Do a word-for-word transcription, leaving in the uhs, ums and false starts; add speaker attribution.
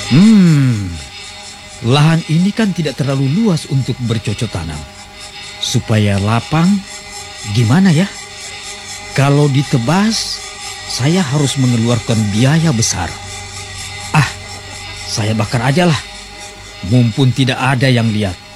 Speaker 1: Hmm, lahan ini kan tidak terlalu luas untuk bercocok tanam. Supaya lapang, gimana ya? Kalau ditebas, saya harus mengeluarkan biaya besar. Ah, saya bakar aja lah. Mumpun tidak ada yang lihat.